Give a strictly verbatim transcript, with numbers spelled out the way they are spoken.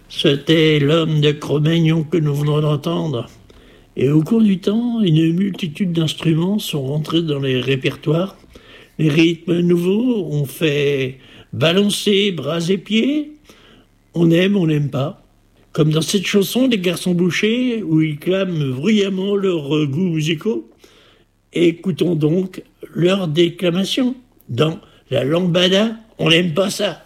C'était l'homme de Cro-Magnon que nous venons d'entendre. Et au cours du temps, une multitude d'instruments sont rentrés dans les répertoires. Les rythmes nouveaux ont fait balancer bras et pieds. On aime, on n'aime pas. Comme dans cette chanson des Garçons Bouchers, où ils clament bruyamment leurs goûts musicaux. Écoutons donc leur déclamation. Dans La Lambada, on n'aime pas ça.